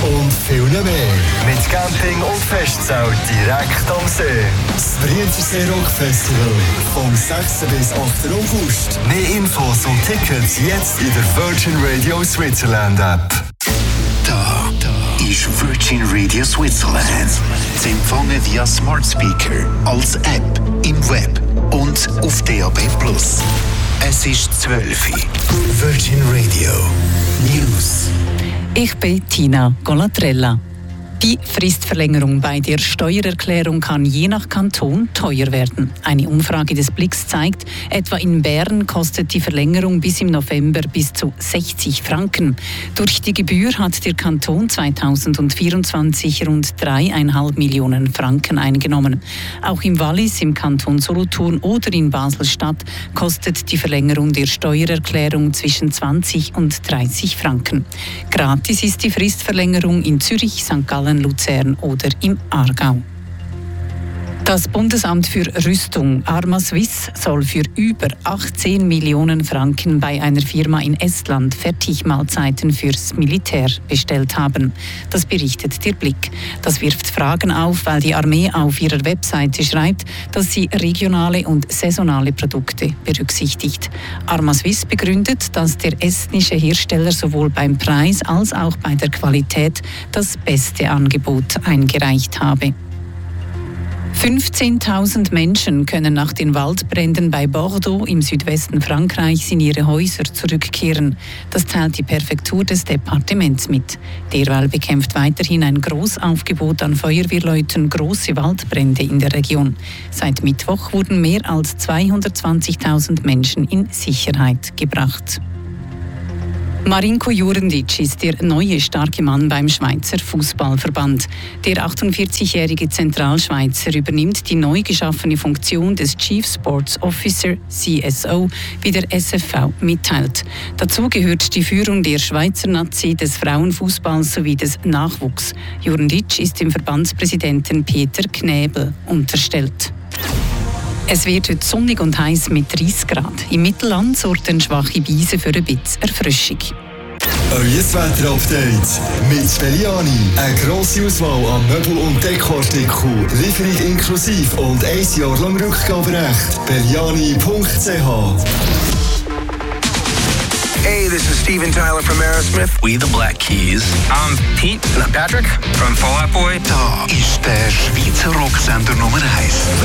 und viel mehr. Mit Camping und Festzelt direkt am See. Das Brienzersee Rock Festival vom 6. bis 8. August. Mehr Infos und Tickets jetzt in der Virgin Radio Switzerland App. Da ist Virgin Radio Switzerland. Zu empfangen via Smart Speaker, als App, im Web und auf DAB+. Es ist 12 Uhr. Virgin Radio News. Ich bin Tina Golatrella. Die Fristverlängerung bei der Steuererklärung kann je nach Kanton teuer werden. Eine Umfrage des Blicks zeigt, etwa in Bern kostet die Verlängerung bis im November bis zu 60 Franken. Durch die Gebühr hat der Kanton 2024 rund 3,5 Millionen Franken eingenommen. Auch im Wallis, im Kanton Solothurn oder in Basel-Stadt kostet die Verlängerung der Steuererklärung zwischen 20 und 30 Franken. Gratis ist die Fristverlängerung in Zürich, St. Gallen, Luzern oder im Aargau. Das Bundesamt für Rüstung Arma-Swiss soll für über 18 Millionen Franken bei einer Firma in Estland Fertigmahlzeiten fürs Militär bestellt haben. Das berichtet der Blick. Das wirft Fragen auf, weil die Armee auf ihrer Webseite schreibt, dass sie regionale und saisonale Produkte berücksichtigt. Arma-Swiss begründet, dass der estnische Hersteller sowohl beim Preis als auch bei der Qualität das beste Angebot eingereicht habe. 15.000 Menschen können nach den Waldbränden bei Bordeaux im Südwesten Frankreichs in ihre Häuser zurückkehren. Das teilt die Präfektur des Departements mit. Derweil bekämpft weiterhin ein Großaufgebot an Feuerwehrleuten große Waldbrände in der Region. Seit Mittwoch wurden mehr als 220.000 Menschen in Sicherheit gebracht. Marinko Jurendic ist der neue starke Mann beim Schweizer Fußballverband. Der 48-jährige Zentralschweizer übernimmt die neu geschaffene Funktion des Chief Sports Officer (CSO), wie der SFV mitteilt. Dazu gehört die Führung der Schweizer Nazi, des Frauenfußballs sowie des Nachwuchs. Jurendic ist dem Verbandspräsidenten Peter Knäbel unterstellt. Es wird heute sonnig und heiß mit 30 Grad. Im Mittelland sorgt eine schwache Brise für ein bisschen Erfrischung. Euer Wetter-Update mit Belliani. Eine grosse Auswahl an Möbel- und Dekoartikeln. Lieferung inklusive und 1 Jahr lang Rückgaberecht. Belliani.ch. Hey, this is Steven Tyler from Aerosmith. We the Black Keys. I'm Pete. And I'm Patrick from Fall Out Boy. Da ist der Schweizer Rocksender Nummer 1.